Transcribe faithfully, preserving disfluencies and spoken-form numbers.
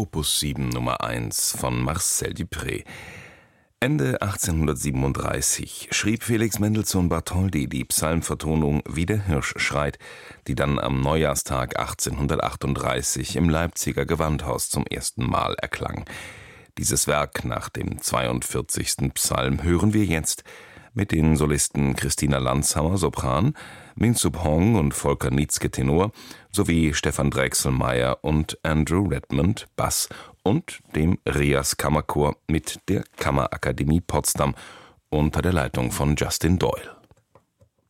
Opus sieben Nummer eins von Marcel Dupré. Ende achtzehnhundertsiebenunddreißig schrieb Felix Mendelssohn Bartholdy die Psalmvertonung »Wie der Hirsch schreit«, die dann am Neujahrstag achtzehnhundertachtunddreißig im Leipziger Gewandhaus zum ersten Mal erklang. Dieses Werk nach dem zweiundvierzigsten Psalm hören wir jetzt mit den Solisten Christina Lanzhammer, Sopran, Minsup Hong und Volker Nietzsche, Tenor, sowie Stefan Drechselmeier und Andrew Redmond, Bass, und dem Rias Kammerchor mit der Kammerakademie Potsdam unter der Leitung von Justin Doyle.